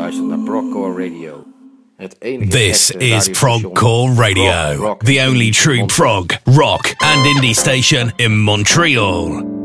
luistert naar Progcore Radio. Het enige This echte is Progcore Radio, rock, the only true Montreal. prog, rock and indie station in Montreal.